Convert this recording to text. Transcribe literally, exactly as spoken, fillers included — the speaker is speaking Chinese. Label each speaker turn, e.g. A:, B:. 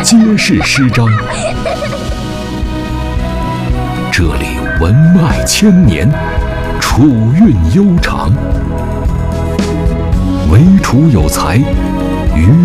A: 皆是诗章。这里文脉千年，楚韵悠长。唯楚有才，于